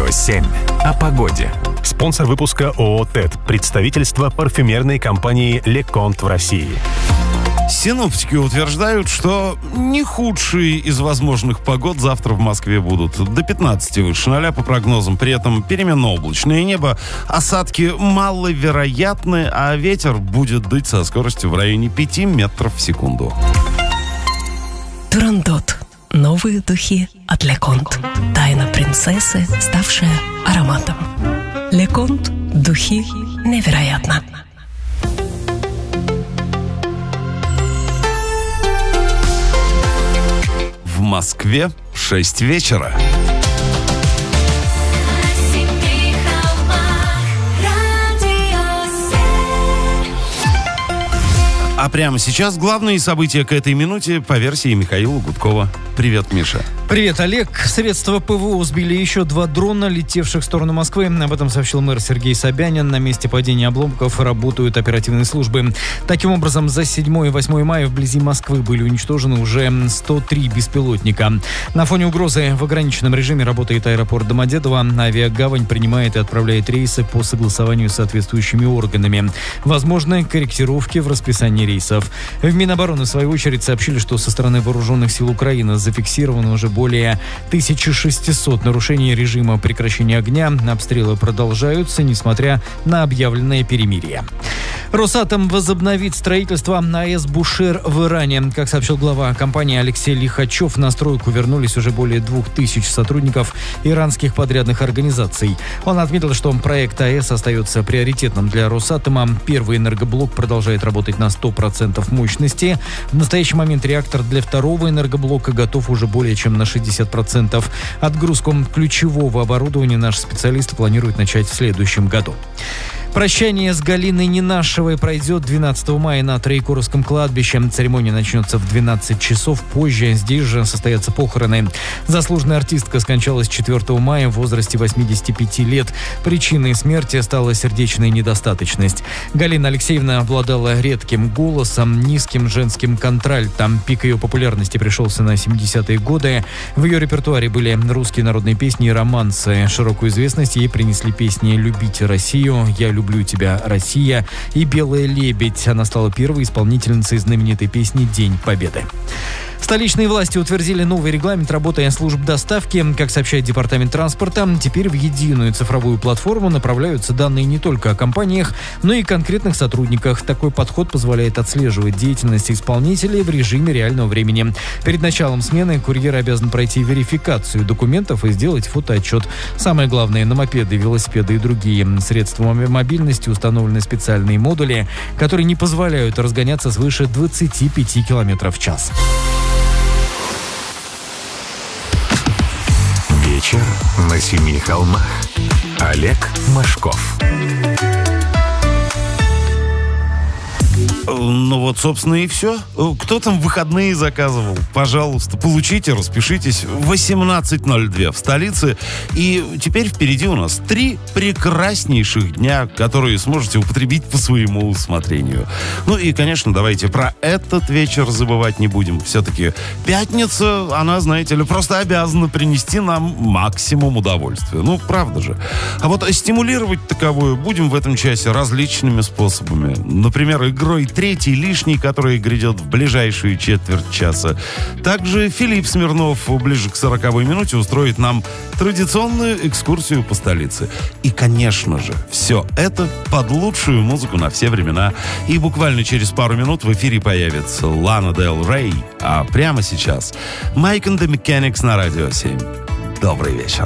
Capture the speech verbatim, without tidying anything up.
Радио семь. О погоде. Спонсор выпуска ООО «ТЭД». Представительство парфюмерной компании «Леконт» в России. Синоптики утверждают, что не худшие из возможных погод завтра в Москве будут. До пятнадцати выше ноля по прогнозам. При этом переменно облачное небо, осадки маловероятны, а ветер будет дуть со скоростью в районе пяти метров в секунду. Турандот. Новые духи от Леконт. Тайна принцессы, ставшая ароматом. Леконт. Духи невероятно. В Москве шесть вечера. А прямо сейчас главные события к этой минуте по версии Михаила Гудкова. Привет, Миша. Привет, Олег. Средства ПВО сбили еще два дрона, летевших в сторону Москвы. Об этом сообщил мэр Сергей Собянин. На месте падения обломков работают оперативные службы. Таким образом, за седьмое и восьмое мая вблизи Москвы были уничтожены уже сто три беспилотника. На фоне угрозы в ограниченном режиме работает аэропорт Домодедово. Авиагавань принимает и отправляет рейсы по согласованию с соответствующими органами. Возможны корректировки в расписании рейсов. В Минобороны, в свою очередь, сообщили, что со стороны вооруженных сил Украины зафиксировано уже более тысяча шестьсот нарушений режима прекращения огня. Обстрелы продолжаются, несмотря на объявленное перемирие. Росатом возобновит строительство АЭС «Бушер» в Иране. Как сообщил глава компании Алексей Лихачев, на стройку вернулись уже более двух тысяч сотрудников иранских подрядных организаций. Он отметил, что проект АЭС остается приоритетным для Росатома. Первый энергоблок продолжает работать на сто процентов мощности. В настоящий момент реактор для второго энергоблока готов уже более чем на шестьдесят процентов. Отгрузку ключевого оборудования наши специалисты планируют начать в следующем году. Прощание с Галиной Ненашевой пройдет двенадцатого мая на Троекуровском кладбище. Церемония начнется в двенадцать часов. Позже здесь же состоятся похороны. Заслуженная артистка скончалась четвёртого мая в возрасте восьмидесяти пяти лет. Причиной смерти стала сердечная недостаточность. Галина Алексеевна обладала редким голосом, низким женским контральтом. Пик ее популярности пришелся на семидесятые годы. В ее репертуаре были русские народные песни и романсы. Широкую известность ей принесли песни «Любите Россию», «Я люблю тебя, Россия» и «Белая лебедь». Она стала первой исполнительницей знаменитой песни «День Победы». Столичные власти утвердили новый регламент работы служб доставки. Как сообщает Департамент транспорта, теперь в единую цифровую платформу направляются данные не только о компаниях, но и конкретных сотрудниках. Такой подход позволяет отслеживать деятельность исполнителей в режиме реального времени. Перед началом смены курьер обязан пройти верификацию документов и сделать фотоотчет. Самое главное, на мопеды, велосипеды и другие средства мобильности установлены специальные модули, которые не позволяют разгоняться свыше двадцати пяти километров в час. Вечер на семи холмах. Олег Машков. Ну вот, собственно, и все. Кто там выходные заказывал? Пожалуйста, получите, распишитесь. восемнадцать ноль два в столице. И теперь впереди у нас три прекраснейших дня, которые сможете употребить по своему усмотрению. Ну и, конечно, давайте про этот вечер забывать не будем. Все-таки пятница, она, знаете ли, просто обязана принести нам максимум удовольствия. Ну, правда же. А вот стимулировать таковое будем в этом часе различными способами. Например, игрой «Третий лишний», который грядет в ближайшие четверть часа. Также Филипп Смирнов ближе к сороковой минуте устроит нам традиционную экскурсию по столице. И, конечно же, все это под лучшую музыку на все времена. И буквально через пару минут в эфире появится Лана Дель Рей. А прямо сейчас Mike and the Mechanics на Радио семь. Добрый вечер.